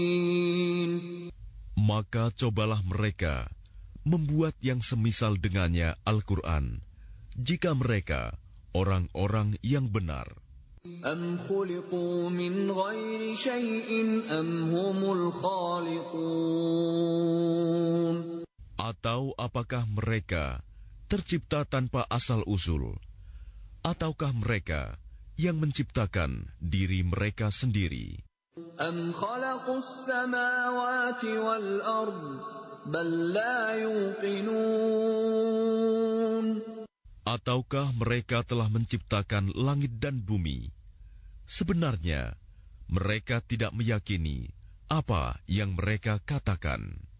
Maka cobalah mereka membuat yang semisal dengannya Al-Quran, jika mereka orang-orang yang benar. Am khuliqu min ghairi syai'in am humul khaliqun. Atau apakah mereka tercipta tanpa asal-usul, ataukah mereka yang menciptakan diri mereka sendiri? Am khalaqus samawati wal ard bal la yuqinun. Ataukah mereka telah menciptakan langit dan bumi? Sebenarnya mereka tidak meyakini apa yang mereka katakan.